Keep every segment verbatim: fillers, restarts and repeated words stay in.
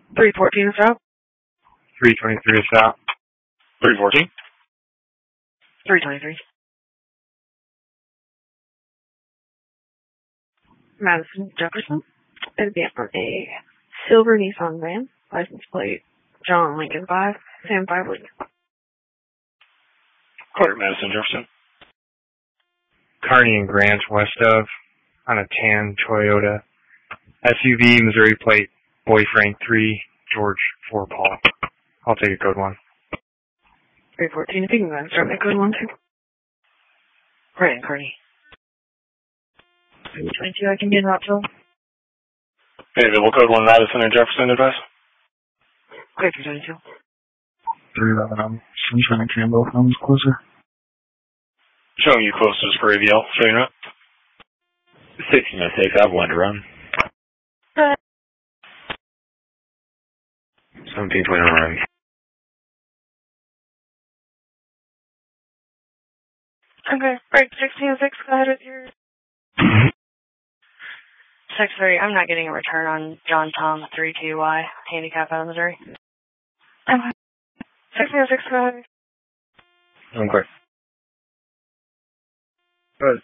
three fourteen is out. three twenty-three is out. three fourteen. three twenty-three. Madison Jefferson. It'd be on a silver Nissan van. License plate John Lincoln five. Sam five Lee. Clear, Madison Jefferson. Kearney and Grant west of on a tan Toyota S U V, Missouri plate Boy Frank three, George four Paul. I'll take a code one. three fourteen, if you can go ahead and start that code one too. Right, Kearney. three twenty-two, I can get out to him. Available code one, Madison and Jefferson, advice. Clear, three twenty-two. three eleven, I'm Sunshine Campbell, I'm closer. Showing you closest for A V L. Showing you up. sixteen oh six, I have one to run. Uh, seventeen twenty on run. okay, right, sixteen oh six, go ahead with your... six three, I'm not getting a return on John Tom three two Y, handicap out of Missouri. Okay. sixteen oh six, go ahead. Okay. Good.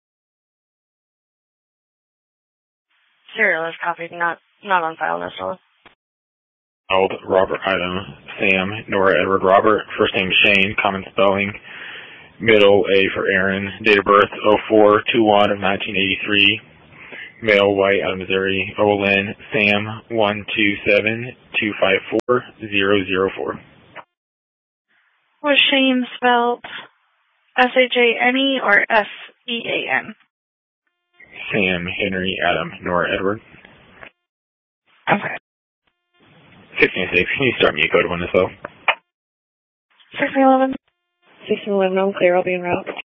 Serial is copied, not not on file necessarily. Old Robert Item, Sam, Nora Edward Robert, first name Shane, common spelling, middle A for Aaron, date of birth oh four two one of nineteen eighty-three, male, white, out of Missouri, Olin, Sam, one two seven two five four zero zero four. Was Shane spelled S H A N E or S E A N? Sam, Henry, Adam, Nora Edward. Okay. sixteen oh six, can you start me a code one as well? sixteen eleven. sixteen eleven, I'm clear, I'll be en route.